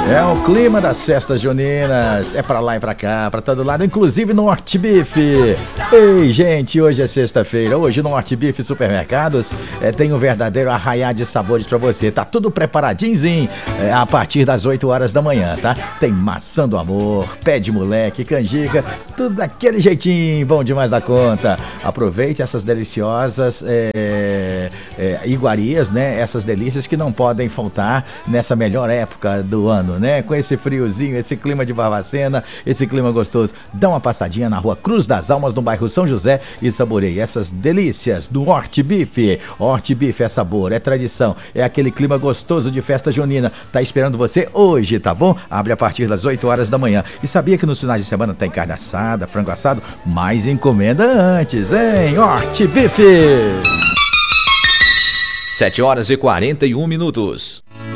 É o clima das festas juninas, é pra lá e pra cá, pra todo lado, inclusive no Norte Beef. Ei, gente, hoje é sexta-feira, hoje no Norte Beef Supermercados tem um verdadeiro arraiá de sabores pra você, tá tudo preparadinho, a partir das 8 horas da manhã, tá? Tem maçã do amor, pé de moleque, canjica, tudo daquele jeitinho, bom demais da conta. Aproveite essas deliciosas iguarias, né? Essas delícias que não podem faltar nessa melhor época do ano, né? Com esse friozinho, esse clima de Barbacena, esse clima gostoso. Dá uma passadinha na rua Cruz das Almas, no bairro São José, e saboreie essas delícias do Norte Beef. Norte Beef é sabor, é tradição, é aquele clima gostoso de festa junina. Tá esperando você hoje, tá bom? Abre a partir das 8 horas da manhã. E sabia que nos finais de semana tem carne assada, frango assado? Mas encomenda antes, hein? Norte Beef! 7 horas e 41 minutos.